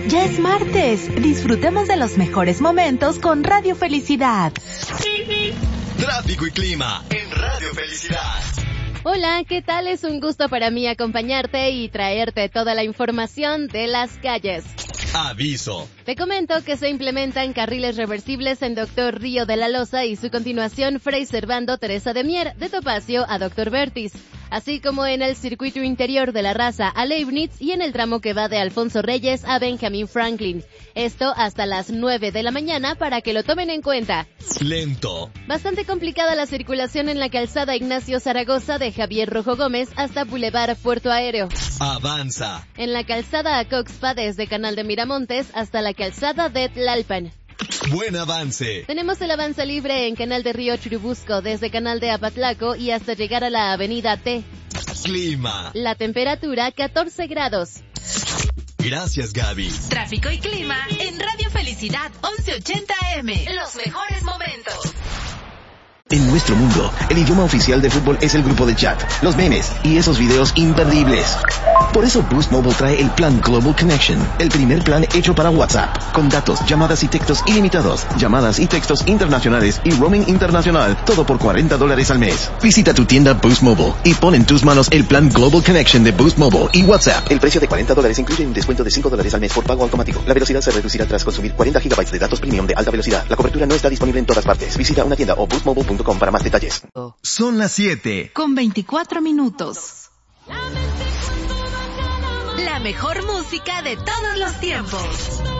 Ya es martes. Disfrutemos de los mejores momentos con Radio Felicidad. Tráfico y clima en Radio Felicidad. Hola, ¿qué tal? Es un gusto para mí acompañarte y traerte toda la información de las calles. Aviso. Te comento que se implementan carriles reversibles en Doctor Río de la Loza y su continuación Fray Servando Teresa de Mier, de Topacio a Doctor Vertis, así como en el circuito interior de La Raza a Leibniz y en el tramo que va de Alfonso Reyes a Benjamin Franklin. Esto hasta las 9 de la mañana para que lo tomen en cuenta. Lento. Bastante complicada la circulación en la calzada Ignacio Zaragoza de Javier Rojo Gómez hasta Boulevard Puerto Aéreo. Avanza. En la calzada Acoxpa desde Canal de Miramontes hasta la calzada de Tlalpan. Buen avance. Tenemos el avance libre en Canal de Río Churubusco desde Canal de Apatlaco y hasta llegar a la avenida T. Clima. La temperatura 14 grados. Gracias, Gaby. Tráfico y clima en Radio Felicidad 1180 AM. Los mejores momentos. En nuestro mundo, el idioma oficial de fútbol es el grupo de chat, los memes y esos videos imperdibles. Por eso Boost Mobile trae el plan Global Connection, el primer plan hecho para WhatsApp, con datos, llamadas y textos ilimitados, llamadas y textos internacionales y roaming internacional, todo por $40 al mes. Visita tu tienda Boost Mobile y pon en tus manos el plan Global Connection de Boost Mobile y WhatsApp. El precio de $40 incluye un descuento de $5 al mes por pago automático. La velocidad se reducirá tras consumir 40 GB de datos premium de alta velocidad. La cobertura no está disponible en todas partes. Visita una tienda o boostmobile.com para más detalles. Son las 7. Con 24 minutos. La mejor música de todos los tiempos.